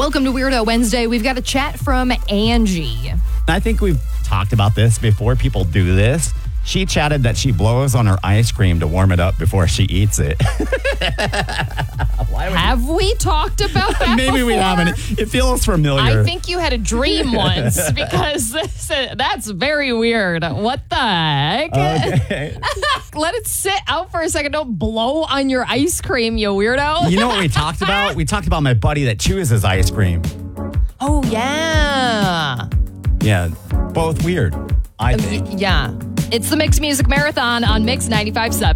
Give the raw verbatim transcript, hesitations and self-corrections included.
Welcome to Weirdo Wednesday. We've got a chat from Angie. I think we've talked about this before. People do this. She chatted that she blows on her ice cream to warm it up before she eats it. Why would Have we talked about that Maybe before? we haven't. It feels familiar. I think you had a dream once because this, that's very weird. What the heck? Okay. Let it sit out for a second. Don't blow on your ice cream, you weirdo. You know what we talked about? We talked about my buddy that chews his ice cream. Oh, yeah. Yeah, both weird, I think. Yeah. It's the Mix Music Marathon on Mix ninety-five point seven.